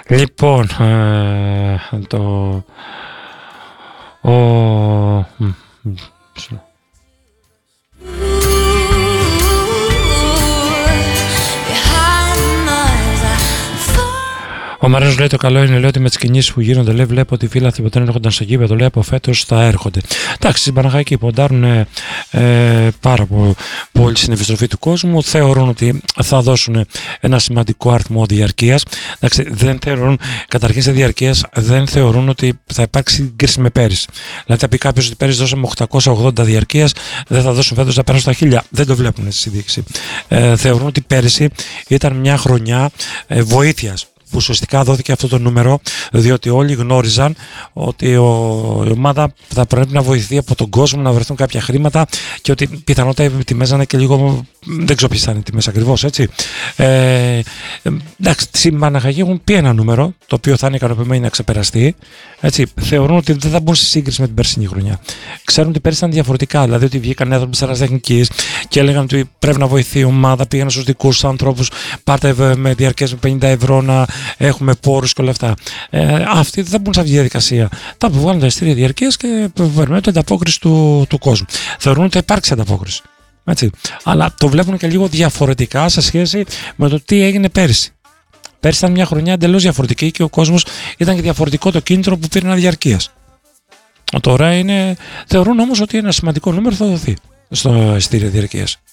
Λοιπόν, ο Μαρίνος λέει: το καλό είναι, λέει, ότι με τις κινήσεις που γίνονται, λέει, βλέπω ότι οι φίλαθλοι ποτέ δεν έρχονταν στο γήπεδο, λέει, από φέτος θα έρχονται. Εντάξει, στην Παναχαϊκή ποντάρουν πάρα πολύ στην επιστροφή του κόσμου, θεωρούν ότι θα δώσουν ένα σημαντικό αριθμό διαρκείας. Εντάξει, δεν θεωρούν, καταρχήν σε διαρκείας δεν θεωρούν ότι θα υπάρξει σύγκριση με πέρυσι. Δηλαδή θα πει κάποιος ότι πέρυσι δώσαμε 880 διαρκείας, δεν θα δώσουν φέτος να περάσουν στα 1000. Δεν το βλέπουν στη συνδίκηση. Θεωρούν ότι πέρυσι ήταν μια χρονιά βοήθειας, που ουσιαστικά δόθηκε αυτό το νούμερο, διότι όλοι γνώριζαν ότι η ομάδα θα πρέπει να βοηθηθεί από τον κόσμο, να βρεθούν κάποια χρήματα και ότι πιθανότατα οι τιμές να είναι και λίγο, δεν ξέρω ποιες θα είναι οι τιμές ακριβώς, έτσι. Εντάξει, στην Παναχαϊκή έχουν πει ένα νούμερο, το οποίο θα είναι ικανοποιημένοι να ξεπεραστεί. Έτσι. Θεωρούν ότι δεν θα μπουν σε σύγκριση με την περσινή χρονιά. Ξέρουν ότι πέρυσι ήταν διαφορετικά, δηλαδή ότι βγήκαν άνθρωποι της αεραστεχνικής και έλεγαν ότι πρέπει να βοηθεί η ομάδα, πήγαν στους δικούς ανθρώπους, πάρτε με διαρκές με 50 ευρώ να έχουμε πόρους και όλα αυτά. Αυτοί δεν θα μπουν σε αυτή τη διαδικασία. Θα βγάλουν τα εισιτήρια διαρκείας και περιμένουν την ανταπόκριση του κόσμου. Θεωρούν ότι θα υπάρξει ανταπόκριση. Έτσι. Αλλά το βλέπουν και λίγο διαφορετικά σε σχέση με το τι έγινε πέρυσι. Πέρυσι ήταν μια χρονιά εντελώς διαφορετική και ο κόσμος ήταν και διαφορετικό το κίνητρο που πήρε διαρκείας. Τώρα θεωρούν όμως ότι ένα σημαντικό νούμερο θα δοθεί στο εισιτήριο διαρκείας.